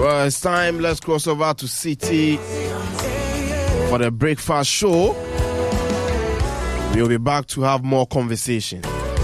Well, it's time. Let's cross over to City for the breakfast show. We'll be back to have more conversation.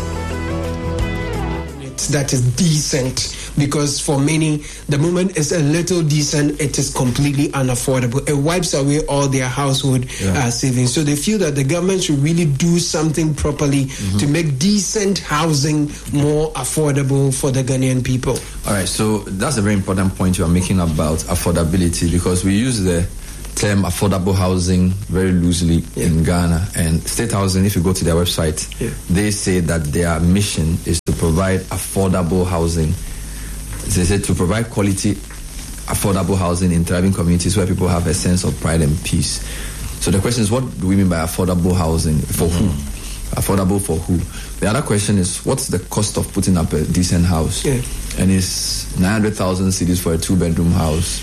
That is decent, because for many, the moment is a little decent, it is completely unaffordable. It wipes away all their household savings. So they feel that the government should really do something properly to make decent housing more affordable for the Ghanaian people. All right, so that's a very important point you are making about affordability, because we use the term affordable housing very loosely in Ghana. And State Housing, if you go to their website, they say that their mission is to provide affordable housing. They say to provide quality, affordable housing in thriving communities where people have a sense of pride and peace. So the question is, what do we mean by affordable housing? For who? Affordable for who? The other question is, what's the cost of putting up a decent house? And it's 900,000 cedis for a 2-bedroom house.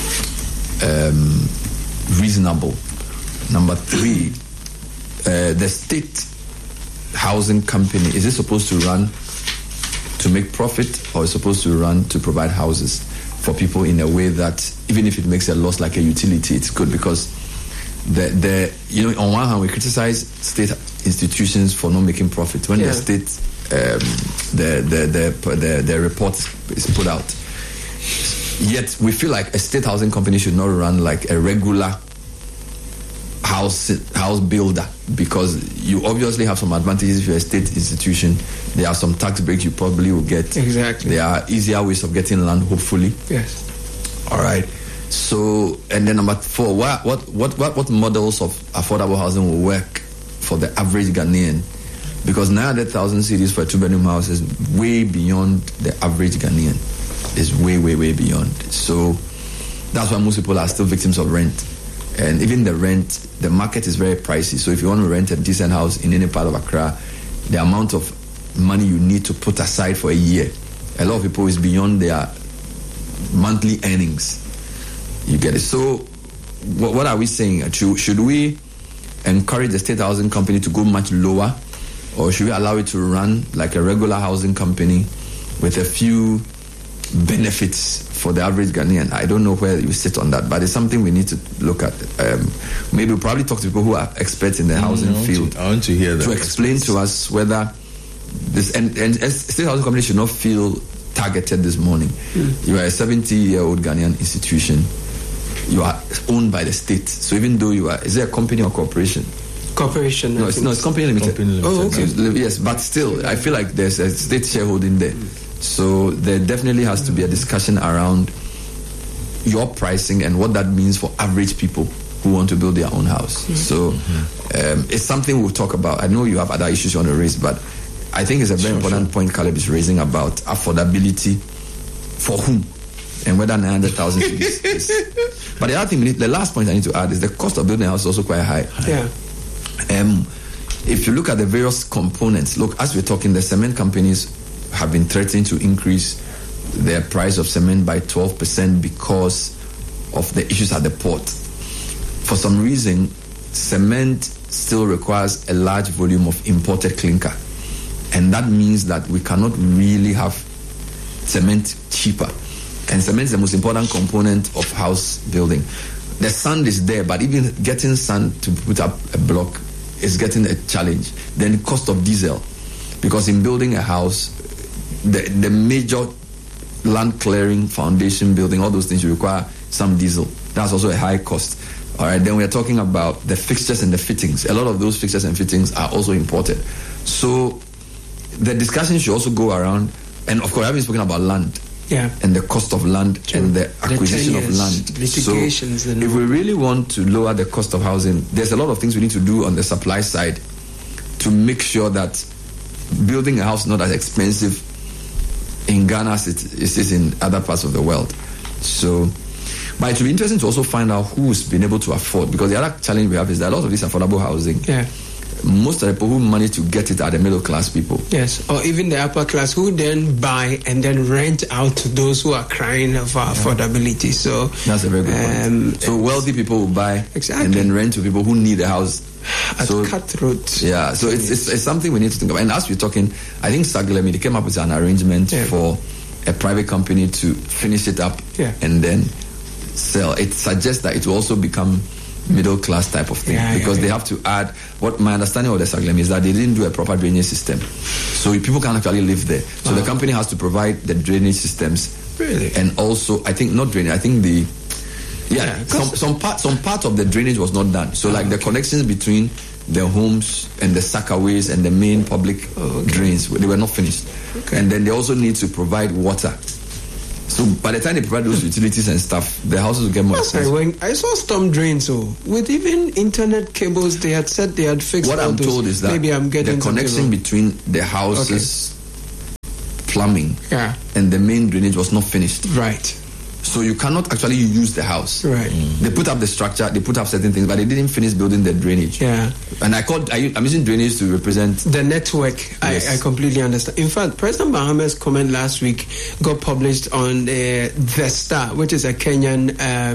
Reasonable. Number 3, the state housing company, is it supposed to run to make profit, or is it supposed to run to provide houses for people in a way that even if it makes a loss like a utility, it's good? Because on one hand we criticize state institutions for not making profit when the state the report is put out. Yet we feel like a state housing company should not run like a regular house builder, because you obviously have some advantages if you're a state institution. There are some tax breaks you probably will get. Exactly. There are easier ways of getting land, hopefully. Yes. All right. So, and then number 4, what models of affordable housing will work for the average Ghanaian? Because 900,000 cedis for a 2-bedroom house is way beyond the average Ghanaian. Is way, way, way beyond. So that's why most people are still victims of rent. And even the rent, the market is very pricey. So if you want to rent a decent house in any part of Accra, the amount of money you need to put aside for a year, a lot of people is beyond their monthly earnings. You get it? So what are we saying? Should we encourage the state housing company to go much lower, or should we allow it to run like a regular housing company with a few benefits for the average Ghanaian? I don't know where you sit on that, but it's something we need to look at. Maybe we'll probably talk to people who are experts in the housing field. I want to hear that. To explain to us whether this and state housing company should not feel targeted this morning. You are a 70-year-old Ghanaian institution. You are owned by the state. So even though you are, is it a company or corporation? Corporation. No, it's company limited. Company limited. Oh, okay. Yes, but still, I feel like there's a state shareholding there. So there definitely has to be a discussion around your pricing and what that means for average people who want to build their own house. So it's something we'll talk about. I know you have other issues you want to raise, but I think it's a very important point Caleb is raising about affordability for whom and whether 900,000 is. But the other thing, the last point I need to add is the cost of building a house is also quite high. If you look at the various components, look, as we're talking, the cement companies have been threatening to increase their price of cement by 12% because of the issues at the port. For some reason, cement still requires a large volume of imported clinker. And that means that we cannot really have cement cheaper. And cement is the most important component of house building. The sand is there, but even getting sand to put up a block is getting a challenge. Then the cost of diesel. Because in building a house, the major land clearing, foundation building, all those things you require some diesel. That's also a high cost. All right, then we're talking about the fixtures and the fittings. A lot of those fixtures and fittings are also imported. So the discussion should also go around, and of course, I haven't spoken about land. And the cost of land and the acquisition of land. Litigations. So if we really want to lower the cost of housing, there's a lot of things we need to do on the supply side to make sure that building a house is not as expensive in Ghana as it is in other parts of the world. So, but it will be interesting to also find out who's been able to afford, because the other challenge we have is that a lot of this affordable housing, most of the people who manage to get it are the middle class people. Yes, or even the upper class who then buy and then rent out to those who are crying for affordability. So that's a very good point. So wealthy people will buy and then rent to people who need a house. At cutthroat. Yeah, so it's something we need to think about. And as we're talking, I think SAGLEMI, they came up with an arrangement for a private company to finish it up and then sell. It suggests that it will also become middle class type of thing because they have to add. What my understanding of the Saglem is that they didn't do a proper drainage system, so people can't actually live there. So the company has to provide the drainage systems, and also I think not drainage. I think some part of the drainage was not done. So like the connections between the homes and the sackaways and the main public drains, they were not finished, and then they also need to provide water. So by the time they provide those utilities and stuff, the houses will get more expensive. When I saw storm drains, with even internet cables, they had said they had fixed. What I'm told is that maybe I'm getting the connection between the houses, plumbing, and the main drainage was not finished. Right. So you cannot actually use the house. Right. They put up the structure, they put up certain things, but they didn't finish building the drainage. Yeah. And I'm using drainage to represent the network. Yes. I completely understand. In fact, President Mahama's comment last week got published on the Star, which is a Kenyan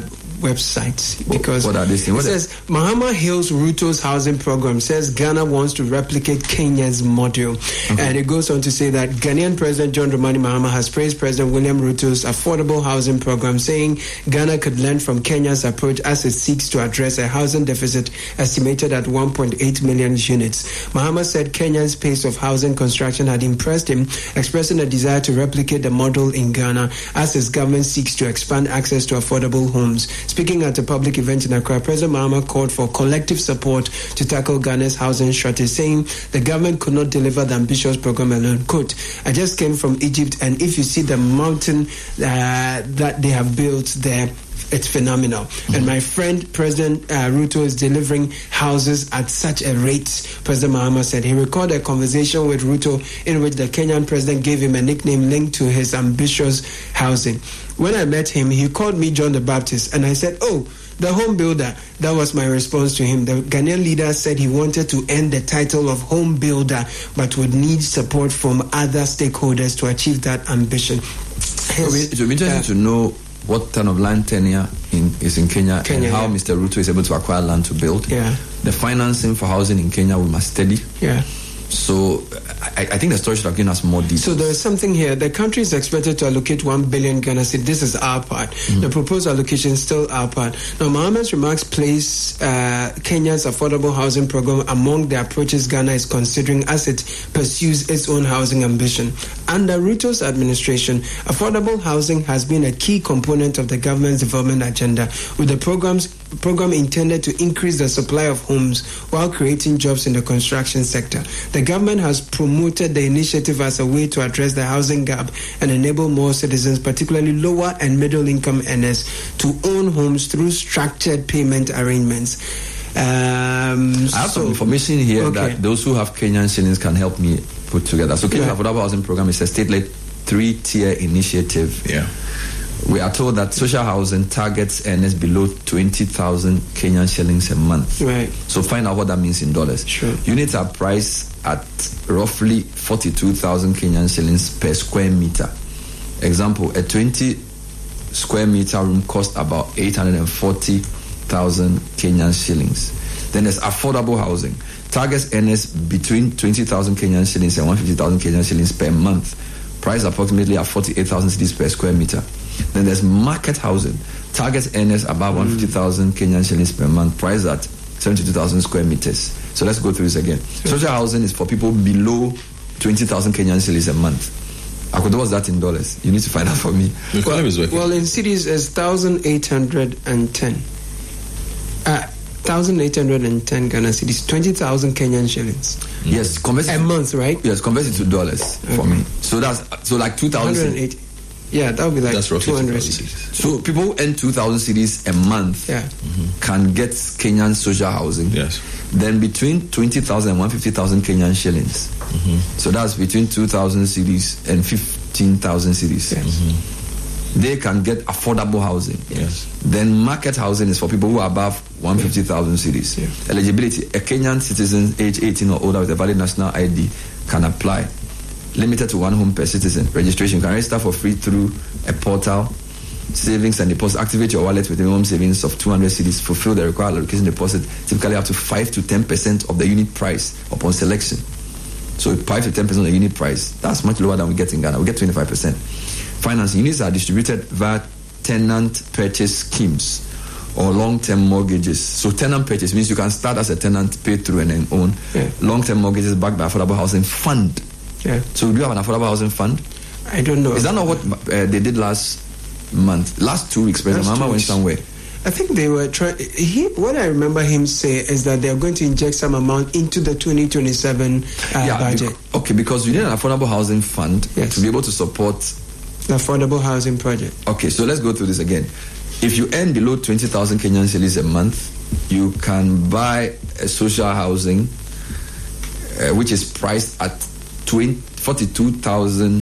website. Because what are these things? It says Mahama hails Ruto's housing program, says Ghana wants to replicate Kenya's model. And it goes on to say that Ghanaian President John Dramani Mahama has praised President William Ruto's affordable housing program, saying Ghana could learn from Kenya's approach as it seeks to address a housing deficit estimated at 1.8 million units. Mahama said Kenya's pace of housing construction had impressed him, expressing a desire to replicate the model in Ghana as his government seeks to expand access to affordable homes. Speaking at a public event in Accra, President Mahama called for collective support to tackle Ghana's housing shortage, saying the government could not deliver the ambitious program alone. Quote, I just came from Egypt, and if you see the mountain that they have built there, it's phenomenal. And my friend, President Ruto, is delivering houses at such a rate, President Mahama said. He recorded a conversation with Ruto in which the Kenyan president gave him a nickname linked to his ambitious housing. When I met him, he called me John the Baptist, and I said, oh, the home builder. That was my response to him. The Ghanaian leader said he wanted to end the title of home builder, but would need support from other stakeholders to achieve that ambition. It would be interesting to know what kind of land tenure is in Kenya and how Mr. Ruto is able to acquire land to build. Yeah. The financing for housing in Kenya we must study. Yeah. So I think the story should have given us more details. So there is something here. The country is expected to allocate 1 billion Ghana cedis. This is our part. The proposed allocation is still our part. Now, Mahama's remarks place Kenya's affordable housing program among the approaches Ghana is considering as it pursues its own housing ambition. Under Ruto's administration, affordable housing has been a key component of the government's development agenda, with the program intended to increase the supply of homes while creating jobs in the construction sector. The government has promoted the initiative as a way to address the housing gap and enable more citizens, particularly lower and middle income earners, to own homes through structured payment arrangements. I have some information here that those who have Kenyan shillings can help me put together. So Kenya's Affordable Housing Program is a state-led 3-tier initiative. Yeah. We are told that social housing targets earners below 20,000 Kenyan shillings a month. Right. So find out what that means in dollars. Sure. Units are priced at roughly 42,000 Kenyan shillings per square meter. Example, a 20 square meter room costs about 840,000 Kenyan shillings. Then there's affordable housing. Targets earners between 20,000 Kenyan shillings and 150,000 Kenyan shillings per month. Price approximately at 48,000 cedis per square meter. Then there's market housing. Targets earners above 150,000 Kenyan shillings per month. Price at 72,000 square meters. So let's go through this again. Social housing is for people below 20,000 Kenyan shillings a month. What's that in dollars? You need to find out for me. Well, in cities, it's 1,810. 1,810 Ghana cedis, 20,000 Kenyan shillings. Yes, a month, right? Yes, convert it to dollars for me. So that's like 2,000. Yeah, that would be like that's roughly 200 cedis. So people who earn 2,000 cedis a month can get Kenyan social housing. Yes. Then between 20,000 and 150,000 Kenyan shillings. So that's between 2,000 cedis and 15,000 cedis. Yes. They can get affordable housing. Yes. Then market housing is for people who are above 150,000 cedis. Yeah. Eligibility: a Kenyan citizen age 18 or older with a valid national ID can apply. Limited to one home per citizen. Registration: you can register for free through a portal. Savings and deposit: activate your wallet with a minimum savings of 200 cedis. Fulfill the required allocation deposit, typically up to 5 to 10% of the unit price upon selection. So 5 to 10% of the unit price, that's much lower than we get in Ghana. We get 25%. financing. Units are distributed via tenant purchase schemes or long-term mortgages. So tenant purchase means you can start as a tenant, pay through and then own. Yeah. Long-term mortgages backed by Affordable Housing Fund. Yeah. So do you have an Affordable Housing Fund? I don't know. Is that not what they did last month? Last 2 weeks, President Mahama went somewhere. I think they were trying. What I remember him say is that they are going to inject some amount into the 2027 budget. Because you need an Affordable Housing Fund Yes. to be able to support The affordable housing project. Okay, so let's go through this again. If you earn below 20,000 Kenyan cedis a month, you can buy a social housing which is priced at 42,000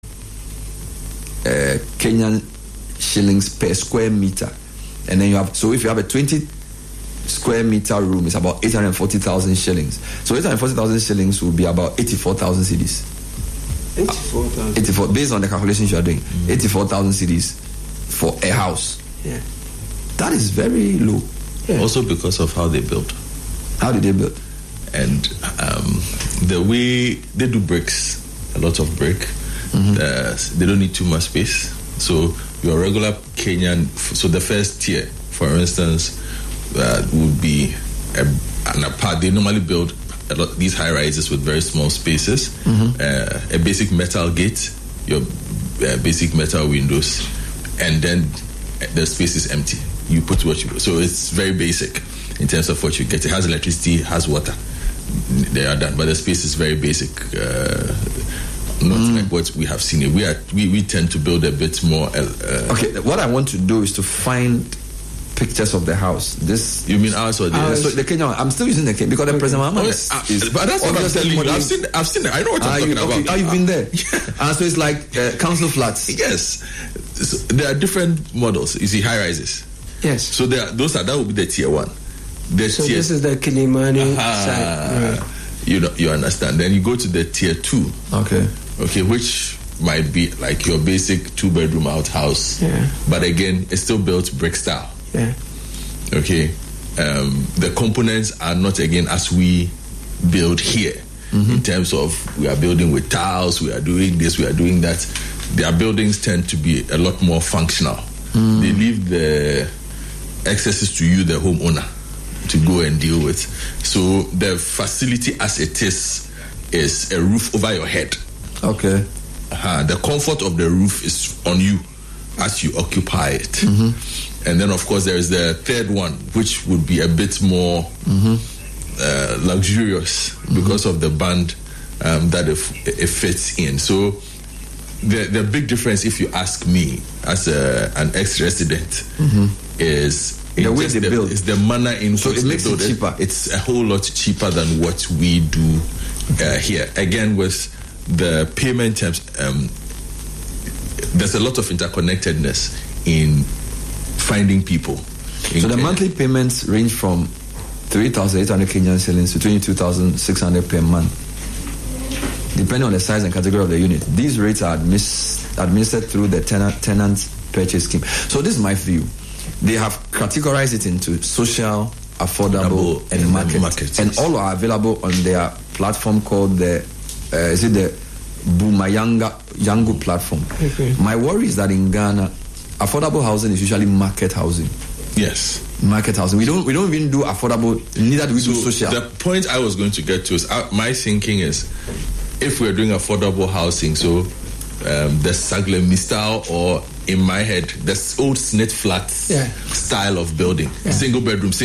Kenyan shillings per square meter. And then if you have a 20 square meter room, it's about 840,000 shillings. So 840,000 shillings will be about 84,000 cedis. 84, based on the calculations you are doing. 84,000 cedis for a house. Yeah. That is very low. Yeah. Also because of how they build. How did they build? And the way they do bricks, a lot of brick, they don't need too much space. So your regular Kenyan, so the first tier, for instance, would be an apart. They normally build these high rises with very small spaces, a basic metal gate, your basic metal windows, and then the space is empty. You put what you, so it's very basic in terms of what you get. It has electricity, has water. They are done, but the space is very basic. Not like what we have seen. We tend to build a bit more. Okay, what I want to do is to find pictures of the house. This you mean ours or theirs? So the Kenyan. I'm still using the Kenyan because the President Mahama but that's what I'm telling you. I've seen it. I know what I'm talking about. Oh, you've been there. So it's like council flats. Yes, so there are different models. You see, high rises. Yes. So that would be the tier one. So this is the Kilimani side. Right. You understand. Then you go to the tier 2. Okay, which might be like your basic 2-bedroom outhouse. Yeah. But again, it's still built brick style. Yeah. Okay. The components are not again as we build here. In terms of we are building with tiles, we are doing this, we are doing that. Their buildings tend to be a lot more functional. They leave the excesses to you, the homeowner, to go and deal with. So the facility as it is a roof over your head. Okay. The comfort of the roof is on you as you occupy it. And then, of course, there is the third one, which would be a bit more luxurious because of the band that it fits in. So the big difference, if you ask me, as an ex-resident, is the way they build. It's the manner in which it makes it cheaper. It's a whole lot cheaper than what we do here. Again, with the payment terms, there's a lot of interconnectedness in finding people. So the monthly payments range from 3,800 Kenyan shillings to 22,600 per month, depending on the size and category of the unit. These rates are administered through the tenant purchase scheme. So this is my view. They have categorized it into social, affordable, and market. And all are available on their platform called the Bumayangu platform. Okay. My worry is that in Ghana, affordable housing is usually market housing. Yes. Market housing. We don't even do affordable, neither do we do social. The point I was going to get to is my thinking is if we're doing affordable housing, so the Saglemi style, or in my head, the old snit flat style of building. Single bedrooms,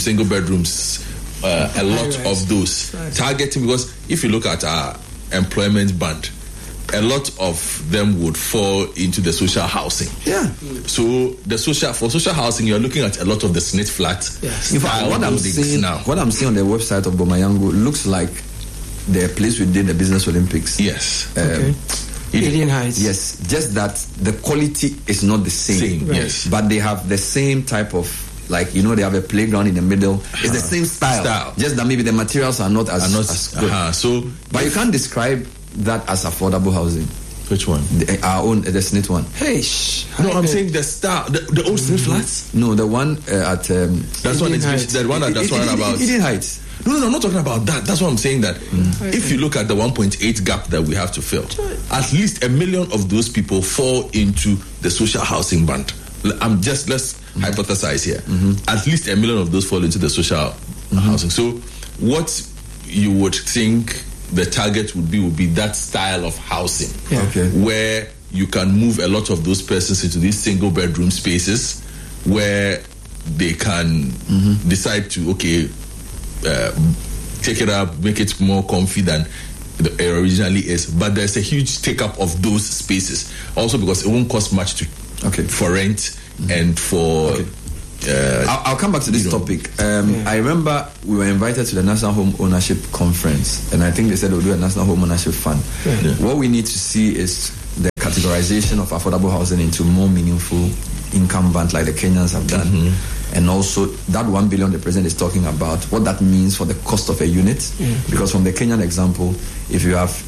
a lot of those. Targeting, because if you look at our employment band, a lot of them would fall into the social housing. Yeah. So for social housing, you're looking at a lot of the snit flat style what I'm seeing now. What I'm seeing on the website of Bumayangu looks like the place we did the Business Olympics. Yes. Eden Heights. Yes, just that the quality is not the same. Right. Yes. But they have the same type of, like, they have a playground in the middle. It's the same style. Just that maybe the materials are not as good. But you can't describe that as affordable housing. Which one? Our own, the SNIT one. Hey, no, I'm saying the style, the old SNIT flats. No, the one at that's one. That's one about Eden Heights. No, I'm not talking about that. That's what I'm saying, that if you look at the 1.8 gap that we have to fill, at least 1 million of those people fall into the social housing band. Let's hypothesize here. At least 1 million of those fall into the social housing. So what you would think the target would be that style of housing, where you can move a lot of those persons into these single bedroom spaces where they can decide to take it up, make it more comfy than it originally is. But there's a huge take up of those spaces also, because it won't cost much for rent and for I'll come back to this topic. I remember we were invited to the National Home Ownership Conference, and I think they said we'll do a National Home Ownership Fund. What we need to see is the categorization of affordable housing into more meaningful income bands like the Kenyans have done. And also that 1 billion the president is talking about, what that means for the cost of a unit. Because from the Kenyan example, if you have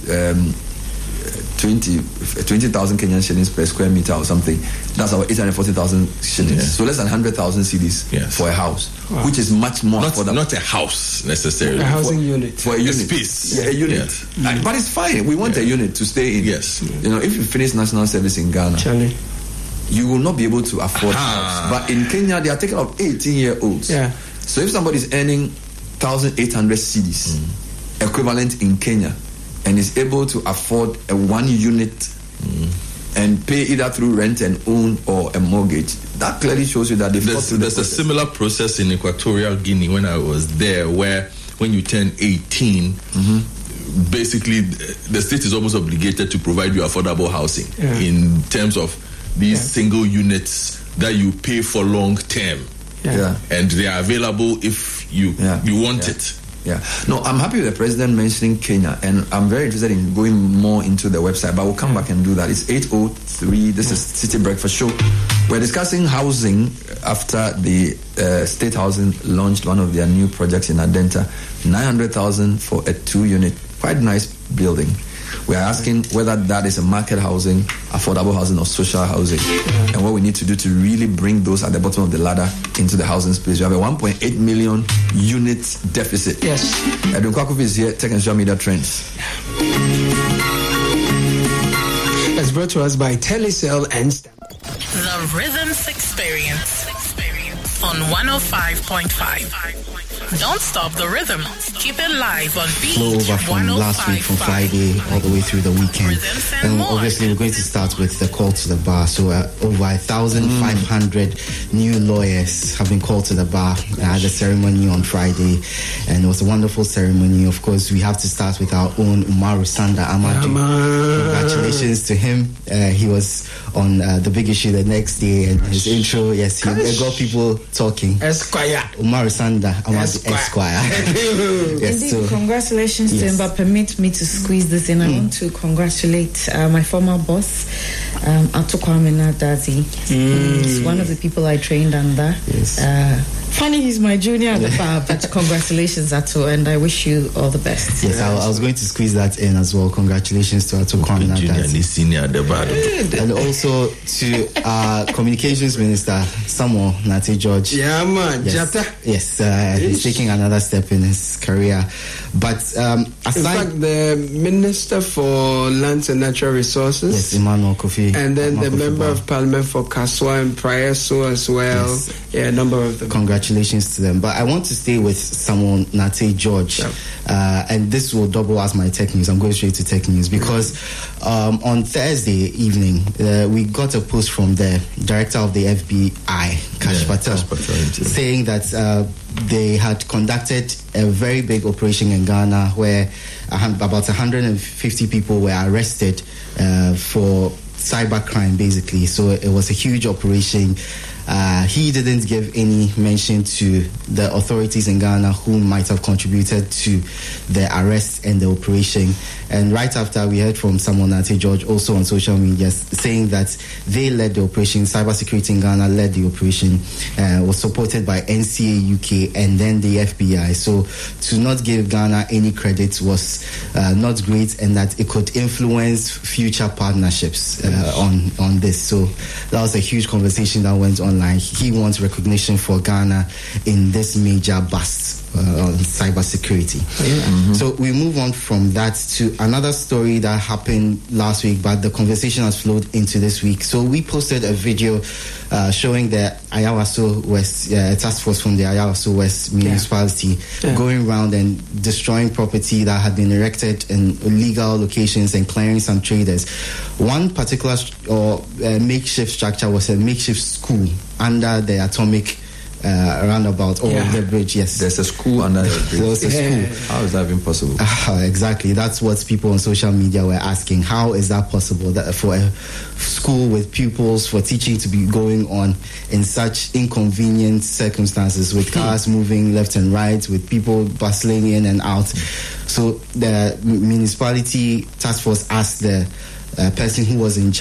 20,000 Kenyan shillings per square meter or something, that's about 840,000 shillings. So less than 100,000 cedis for a house, which is much more affordable. Not a house necessarily. A housing unit. For a unit. Space. A unit. But it's fine. We want a unit to stay in. Yes. You know, if you finish national service in Ghana, you will not be able to afford a house. But in Kenya, they are taking up 18-year-olds. So if somebody is earning 1,800 cedis equivalent in Kenya, and is able to afford a 1 unit and pay either through rent and own or a mortgage, that clearly shows you that there's a similar process in Equatorial Guinea when I was there, where when you turn 18, basically the state is almost obligated to provide you affordable housing in terms of these single units that you pay for long term, and they are available if you want it. No, I'm happy with the president mentioning Kenya, and I'm very interested in going more into the website, but we'll come back and do that. It's 8:03. This is City Breakfast Show. We're discussing housing after the State Housing launched one of their new projects in Adenta, 900,000 for a 2-unit, quite nice building. We are asking whether that is a market housing, affordable housing, or social housing, and what we need to do to really bring those at the bottom of the ladder into the housing space. We have a 1.8 million unit deficit. Edwin Kwakofi is here, Tech and Social Media Trends. It's brought to us by Telecel and The Rhythms Experience on 105.5. Don't stop the rhythm. Keep it live on Beat. Flow over from last week, from Friday all the way through the weekend. And obviously we're going to start with the call to the bar. So over 1,500 new lawyers have been called to the bar. I had a ceremony on Friday, and it was a wonderful ceremony. Of course, we have to start with our own Umaru Sanda Amadu. Congratulations to him. He was on The Big Issue the next day, and his intro, he got people talking. Esquire. Umaru Sanda Amadu Esquire. Indeed, so, congratulations to him, but permit me to squeeze this in. I want to congratulate my former boss, Ato Kwame Nadazi. He's one of the people I trained under. Funny, he's my junior at the bar, but congratulations, Ato, and I wish you all the best. Yes, I was going to squeeze that in as well. Congratulations to Ato Kwame Nadazi. Senior at the bar. And also to our communications minister, Samuel Nate George. Yes, he's taking another step in his career. But aside, in fact, the Minister for Lands and Natural Resources, yes, Emmanuel Kofi, and then the Member of Parliament for Kaswa and Prayeso as well. Yes. A number of them. Congratulations to them. But I want to stay with Samuel Nate George, and this will double as my tech news. I'm going straight to tech news because on Thursday evening we got a post from the director of the FBI, Kash Patel, saying that they had conducted a very big operation in Ghana where about 150 people were arrested for cybercrime, basically. So it was a huge operation. He didn't give any mention to the authorities in Ghana who might have contributed to the arrest and the operation. And right after, we heard from Samuel Nate George also on social media saying that they led the operation, cybersecurity in Ghana led the operation, was supported by NCA UK and then the FBI. So to not give Ghana any credit was not great, and that it could influence future partnerships on this. So that was a huge conversation that went online. He wants recognition for Ghana in this major bust on cybersecurity. So we move on from that to another story that happened last week, but the conversation has flowed into this week. So we posted a video showing the Ayawaso West task force from the Ayawaso West municipality going around and destroying property that had been erected in illegal locations and clearing some traders. One particular makeshift structure was a makeshift school under the Atomic roundabout or the bridge. Yes, there's a school under the bridge. There was a school. How is that even possible? Exactly, that's what people on social media were asking. How is that possible that for a school with pupils, for teaching to be going on in such inconvenient circumstances, with cars moving left and right, with people bustling in and out? So the municipality task force asked the person who was in